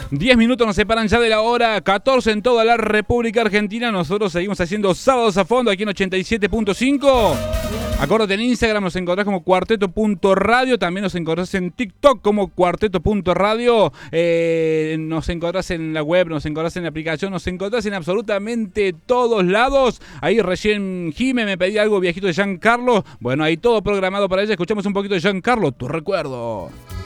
10 minutos nos separan ya de la hora 14 en toda la República Argentina. Nosotros seguimos haciendo sábados a fondo aquí en 87.5. Acordate, en Instagram nos encontrás como cuarteto.radio. También nos encontrás en TikTok como cuarteto.radio. Nos encontrás en la web, nos encontrás en la aplicación, nos encontrás en absolutamente todos lados. Ahí recién Jime me pedía algo viejito de Giancarlo. Bueno, ahí todo programado para ella. Escuchamos un poquito de Giancarlo, tu recuerdo.